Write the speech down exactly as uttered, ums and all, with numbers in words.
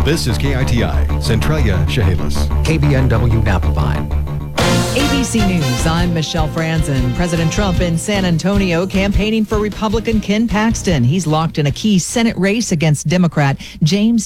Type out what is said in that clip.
This is K I T I, Centralia, Chehalis. K B N W Napa Vine. A B C News, I'm Michelle Franzen. President Trump in San Antonio campaigning for Republican Ken Paxton. He's locked in a key Senate race against Democrat James